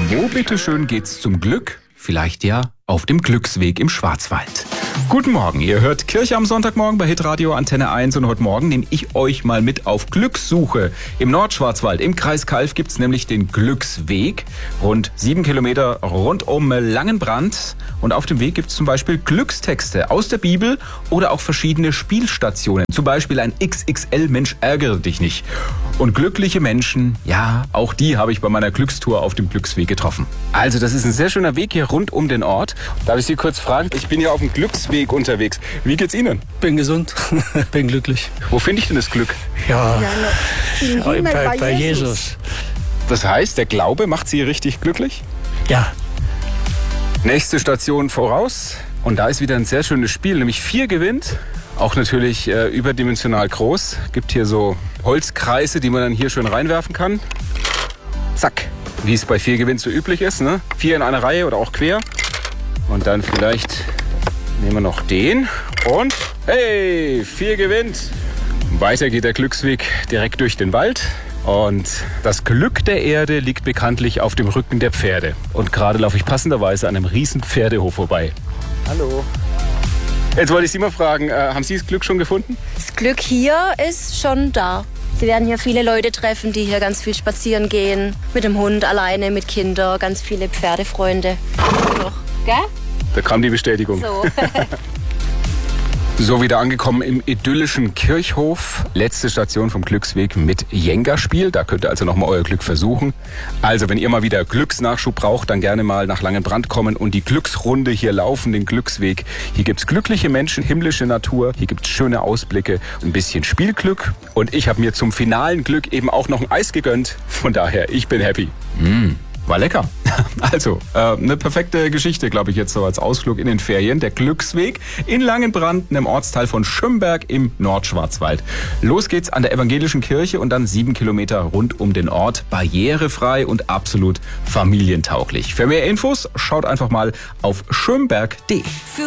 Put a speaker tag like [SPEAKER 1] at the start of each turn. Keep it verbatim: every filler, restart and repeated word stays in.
[SPEAKER 1] Wo bitteschön geht's zum Glück? Vielleicht ja auf dem Glücksweg im Schwarzwald. Guten Morgen, ihr hört Kirche am Sonntagmorgen bei Hitradio Antenne eins und heute Morgen nehme ich euch mal mit auf Glückssuche. Im Nordschwarzwald, im Kreis Calw gibt's nämlich den Glücksweg. Rund sieben Kilometer rund um Langenbrand. Und auf dem Weg gibt's zum Beispiel Glückstexte aus der Bibel oder auch verschiedene Spielstationen. Zum Beispiel ein X X L-Mensch ärgere dich nicht. Und glückliche Menschen, ja, auch die habe ich bei meiner Glückstour auf dem Glücksweg getroffen. Also das ist ein sehr schöner Weg hier rund um den Ort. Darf ich Sie kurz fragen? Ich bin hier auf dem Glücksweg unterwegs. Wie geht's Ihnen?
[SPEAKER 2] Bin gesund, bin glücklich.
[SPEAKER 1] Wo finde ich denn das Glück?
[SPEAKER 2] Ja,
[SPEAKER 3] Im
[SPEAKER 2] bei,
[SPEAKER 3] Himmel
[SPEAKER 2] bei, bei
[SPEAKER 3] Jesus.
[SPEAKER 2] Jesus.
[SPEAKER 1] Das heißt, der Glaube macht Sie richtig glücklich?
[SPEAKER 2] Ja,
[SPEAKER 1] Nächste Station voraus. Und da ist wieder ein sehr schönes Spiel, nämlich vier gewinnt. Auch natürlich äh, überdimensional groß. Gibt hier so Holzkreise, die man dann hier schön reinwerfen kann. Zack. Wie es bei vier gewinnt so üblich ist, ne? Vier in einer Reihe oder auch quer. Und dann vielleicht nehmen wir noch den. Und hey, vier gewinnt. Weiter geht der Glücksweg direkt durch den Wald. Und das Glück der Erde liegt bekanntlich auf dem Rücken der Pferde. Und gerade laufe ich passenderweise an einem riesen Pferdehof vorbei. Hallo. Jetzt wollte ich Sie mal fragen, äh, haben Sie das Glück schon gefunden?
[SPEAKER 3] Das Glück hier ist schon da. Sie werden hier viele Leute treffen, die hier ganz viel spazieren gehen. Mit dem Hund, alleine, mit Kindern, ganz viele Pferdefreunde. Doch, gell?
[SPEAKER 1] Da kam die Bestätigung.
[SPEAKER 3] So.
[SPEAKER 1] So, wieder angekommen im idyllischen Kirchhof. Letzte Station vom Glücksweg mit Jenga-Spiel. Da könnt ihr also nochmal euer Glück versuchen. Also, wenn ihr mal wieder Glücksnachschub braucht, dann gerne mal nach Langenbrand kommen und die Glücksrunde hier laufen, den Glücksweg. Hier gibt's glückliche Menschen, himmlische Natur. Hier gibt's schöne Ausblicke, ein bisschen Spielglück. Und ich habe mir zum finalen Glück eben auch noch ein Eis gegönnt. Von daher, ich bin happy. Mm. War lecker. Also, äh, eine perfekte Geschichte, glaube ich, jetzt so als Ausflug in den Ferien. Der Glücksweg in Langenbrand, einem Ortsteil von Schönberg im Nordschwarzwald. Los geht's an der evangelischen Kirche und dann sieben Kilometer rund um den Ort. Barrierefrei und absolut familientauglich. Für mehr Infos schaut einfach mal auf schönberg punkt de.